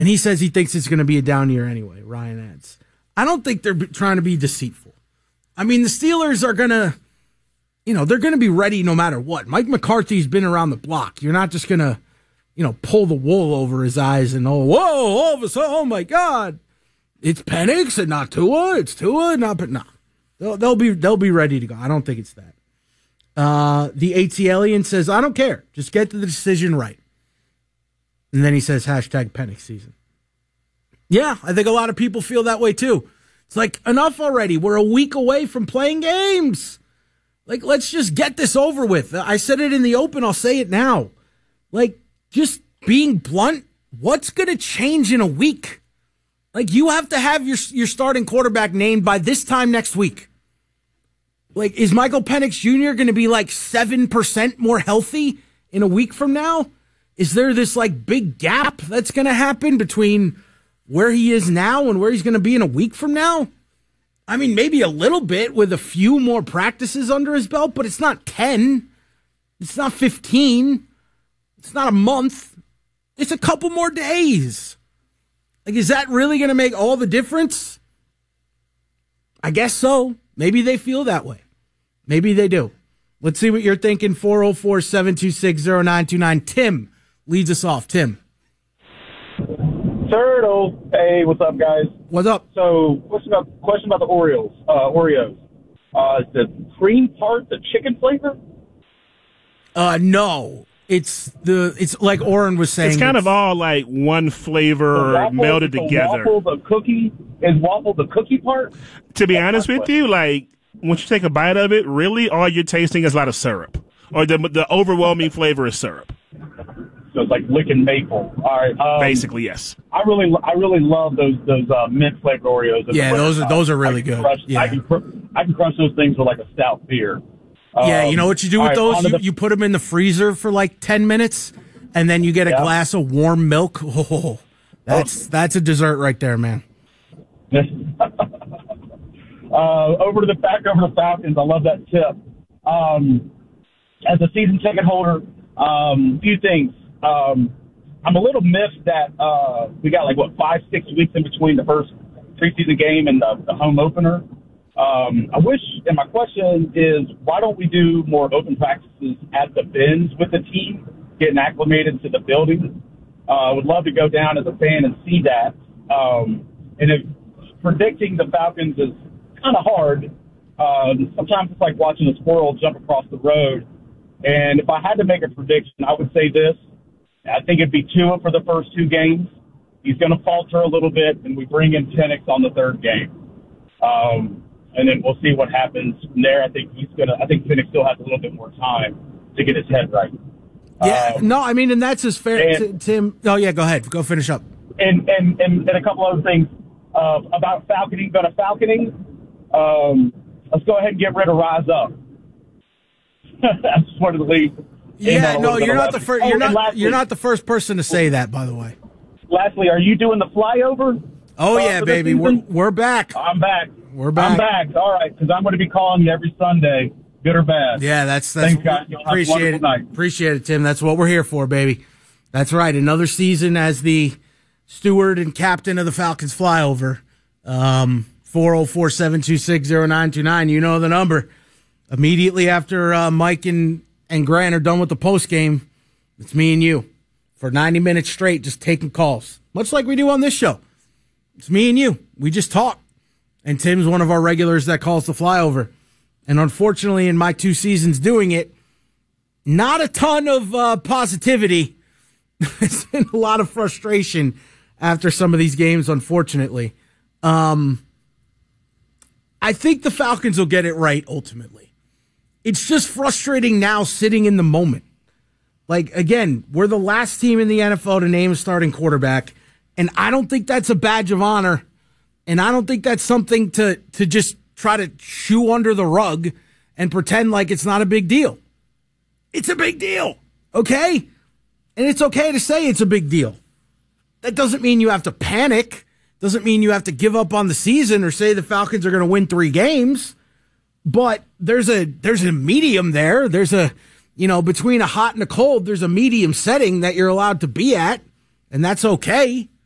And he says he thinks it's going to be a down year anyway, Ryan adds. I don't think they're trying to be deceitful. I mean, the Steelers are going to, they're going to be ready no matter what. Mike McCarthy's been around the block. You're not just going to, pull the wool over his eyes and, all of a sudden, oh my God, it's Penix and not Tua. It's Tua, but no. They'll be ready to go. I don't think it's that. The AT Alien says, I don't care. Just get the decision right. And then he says, #Penix season. Yeah, I think a lot of people feel that way too. It's like, enough already. We're a week away from playing games. Like, let's just get this over with. I said it in the open. I'll say it now. Like, just being blunt, what's going to change in a week? Like, you have to have your starting quarterback named by this time next week. Like, is Michael Penix Jr. going to be like 7% more healthy in a week from now? Is there this like big gap that's going to happen between where he is now and where he's going to be in a week from now? I mean, maybe a little bit with a few more practices under his belt, but it's not 10. It's not 15. It's not a month. It's a couple more days. Like, is that really going to make all the difference? I guess so. Maybe they feel that way. Maybe they do. Let's see what you're thinking. 404-726-0929. Tim leads us off. Tim. Turtle. Hey, what's up, guys? What's up? So, question about the Oreos. Is the cream part the chicken flavor? No. It's like Oren was saying. It's kind of all like one flavor melded together. Is waffle the cookie part? To be honest with you, like, once you take a bite of it, really all you're tasting is a lot of syrup. Or the overwhelming flavor is syrup. So it's like licking maple. All right. Basically, yes. I really love those mint flavored Oreos. Yeah, those are really good. I can crush those things with like a stout beer. Yeah, you know what you do with those? You put them in the freezer for like 10 minutes, and then you get a glass of warm milk. Oh, that's a dessert right there, man. Over the Falcons. I love that tip. As a season ticket holder, few things. I'm a little miffed that we got 5-6 weeks in between the first preseason game and the home opener. I wish, and my question is, why don't we do more open practices at the bins with the team, getting acclimated to the building? I would love to go down as a fan and see that. And if predicting the Falcons is kind of hard, sometimes it's like watching a squirrel jump across the road. And if I had to make a prediction, I would say this. I think it'd be Tua for the first 2 games. He's going to falter a little bit, and we bring in Penix on the 3rd game. And then we'll see what happens from there. I think Penix still has a little bit more time to get his head right. Yeah, and that's as fair, Tim. Oh, yeah, go ahead. Go finish up. And a couple other things about falconing. Let's go ahead and get rid of Rise Up. That's part of the league. Yeah, no, you're not the first. You're not the first person to say that, by the way. Lastly, are you doing the flyover? Oh yeah, baby, we're back. I'm back. We're back. I'm back. All right, because I'm going to be calling you every Sunday, good or bad. Yeah, that's thanks, guys. Appreciate it. Appreciate it, Tim. That's what we're here for, baby. That's right. Another season as the steward and captain of the Falcons flyover. 404-726-0929. You know the number. Immediately after Mike and Grant are done with the post game, it's me and you for 90 minutes straight, just taking calls, much like we do on this show. It's me and you. We just talk. And Tim's one of our regulars that calls the flyover. And unfortunately, in my 2 seasons doing it, not a ton of positivity. There's been a lot of frustration after some of these games, unfortunately. I think the Falcons will get it right ultimately. It's just frustrating now sitting in the moment. Like, again, we're the last team in the NFL to name a starting quarterback, and I don't think that's a badge of honor, and I don't think that's something to just try to shoo under the rug and pretend like it's not a big deal. It's a big deal, okay? And it's okay to say it's a big deal. That doesn't mean you have to panic. Doesn't mean you have to give up on the season or say the Falcons are going to win 3 games. But there's a medium there. There's a, between a hot and a cold, there's a medium setting that you're allowed to be at, and that's okay.